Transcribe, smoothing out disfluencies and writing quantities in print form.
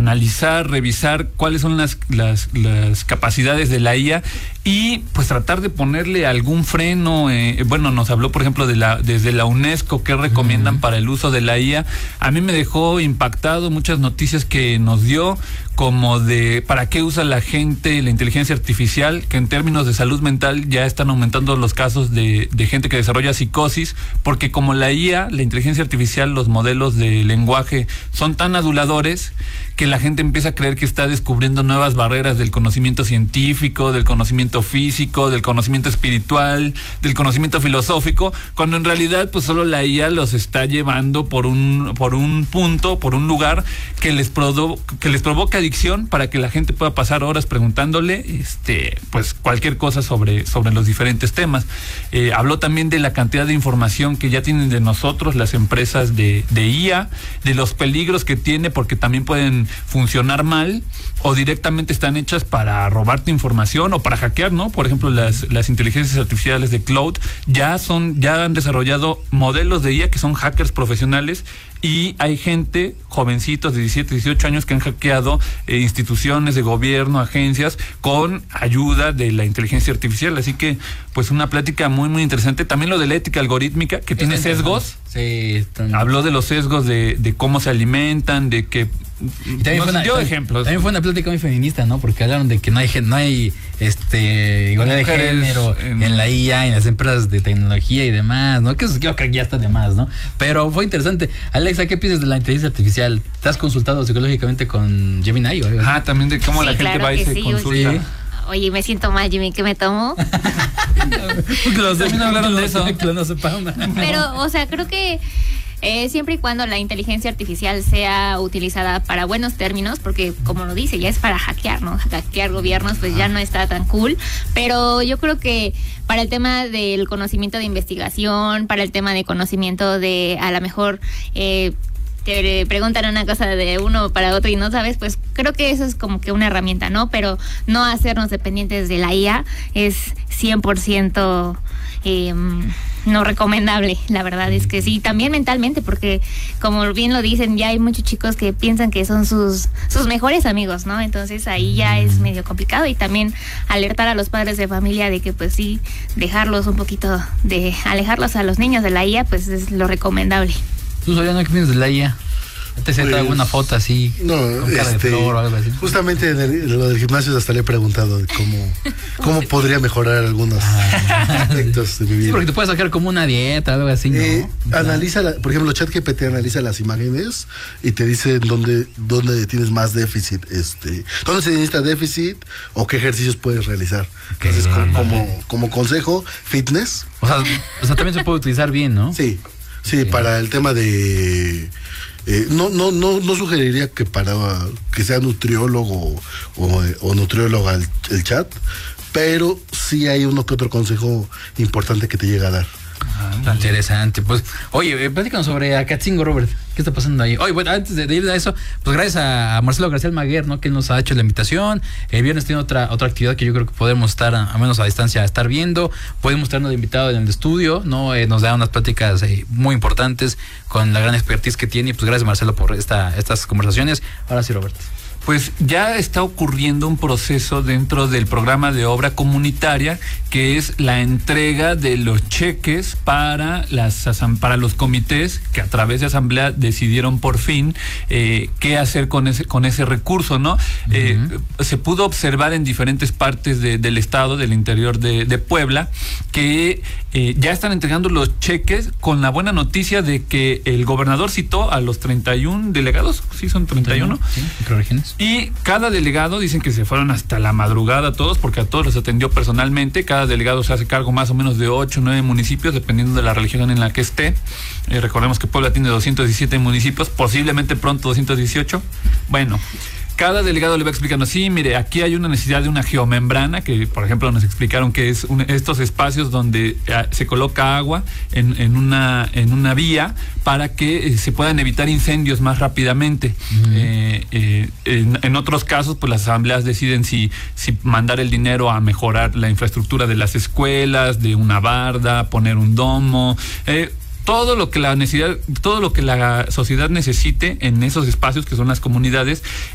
analizar, revisar cuáles son las capacidades de la IA y pues tratar de ponerle algún freno. Bueno, nos habló por ejemplo desde la UNESCO qué recomiendan para el uso de la IA. A mí me dejó impactado muchas noticias que nos dio, como de para qué usa la gente la inteligencia artificial, que en términos de salud mental ya están aumentando los casos de gente que desarrolla psicosis, porque como la IA, la inteligencia artificial, los modelos de lenguaje son tan aduladores que la gente empieza a creer que está descubriendo nuevas barreras del conocimiento científico, del conocimiento físico, del conocimiento espiritual, del conocimiento filosófico, cuando en realidad pues solo la IA los está llevando por un punto, por un lugar que les provoca adicción, para que la gente pueda pasar horas preguntándole pues cualquier cosa sobre los diferentes temas. Habló también de la cantidad de información que ya tienen de nosotros las empresas de IA, de los peligros que tiene, porque también pueden funcionar mal o directamente están hechas para robarte información o para hackear, ¿no? Por ejemplo, las inteligencias artificiales de Cloud ya han desarrollado modelos de IA que son hackers profesionales, y hay gente, jovencitos de 17, 18 años que han hackeado instituciones de gobierno, agencias, con ayuda de la inteligencia artificial. Así que, pues, una plática muy, muy interesante. También lo de la ética algorítmica, que tiene sesgos. Sí. Habló de los sesgos de cómo se alimentan, de que... dio ejemplos. También fue una plática muy feminista, ¿no? Porque hablaron de que no hay igualdad de género en la IA, en las empresas de tecnología y demás, ¿no? Que eso creo que ya está de más, ¿no? Pero fue interesante. Alexa, ¿qué piensas de la inteligencia artificial? ¿Te has consultado psicológicamente con Gemini o algo así? También de cómo la gente va y se consulta. Sí. Oye, me siento mal, Jimmy, ¿qué me tomo? Los también hablaron de eso. Pero, o sea, creo que siempre y cuando la inteligencia artificial sea utilizada para buenos términos, porque como lo dice, ya es para hackear, ¿no? Hackear gobiernos, pues ya no está tan cool. Pero yo creo que para el tema del conocimiento de investigación, para el tema de conocimiento de, a lo mejor, te preguntan una cosa de uno para otro y no sabes, pues creo que eso es como que una herramienta, ¿no? Pero no hacernos dependientes de la IA es 100% no recomendable. La verdad es que sí, también mentalmente, porque como bien lo dicen, ya hay muchos chicos que piensan que son sus mejores amigos, ¿no? Entonces ahí ya es medio complicado, y también alertar a los padres de familia de que pues sí, dejarlos un poquito, de alejarlos a los niños de la IA, pues es lo recomendable. ¿Tú, Soriano, qué piensas de la IA? ¿Te senta alguna foto así? No, con cara de flor o algo así? Justamente lo del gimnasio hasta le he preguntado cómo podría mejorar algunos aspectos de mi vida. Sí, porque te puedes sacar como una dieta o algo así, ¿no? Analiza, por ejemplo, ChatGPT analiza las imágenes y te dice dónde tienes más déficit, dónde se necesita déficit o qué ejercicios puedes realizar. Entonces, como consejo, fitness. O sea, también se puede utilizar bien, ¿no? Sí, para el tema de... no sugeriría que que sea nutriólogo o nutrióloga el chat, pero sí hay uno que otro consejo importante que te llega a dar. Interesante. Pues, oye, platícanos sobre Acatzingo, Robert. ¿Qué está pasando ahí? Oye, bueno, antes de ir a eso, pues gracias a Marcelo García Almaguer, ¿no? Que nos ha hecho la invitación. El viernes tiene otra actividad que yo creo que podemos estar, a menos a distancia, estar viendo. Podemos tenernos de invitado en el estudio, ¿no? Nos da unas pláticas muy importantes con la gran expertise que tiene. Y pues gracias, Marcelo, por estas conversaciones. Ahora sí, Robert. Pues ya está ocurriendo un proceso dentro del programa de obra comunitaria, que es la entrega de los cheques para los comités que a través de asamblea decidieron por fin qué hacer con ese recurso, ¿no? Se pudo observar en diferentes partes del estado, del interior de Puebla, que ya están entregando los cheques, con la buena noticia de que el gobernador citó a los 31 delegados, sí son 31, sí, microrregiones. Y cada delegado, dicen que se fueron hasta la madrugada todos, porque a todos los atendió personalmente. Cada delegado se hace cargo más o menos de 8 o 9 municipios, dependiendo de la región en la que esté. Recordemos que Puebla tiene 217 municipios, posiblemente pronto 218. Bueno, cada delegado le va explicando, sí, mire, aquí hay una necesidad de una geomembrana, que por ejemplo nos explicaron que es estos espacios donde se coloca agua en una vía para que se puedan evitar incendios más rápidamente. En otros casos, pues las asambleas deciden si mandar el dinero a mejorar la infraestructura de las escuelas, de una barda, poner un domo, todo lo que la sociedad necesite en esos espacios que son las comunidades.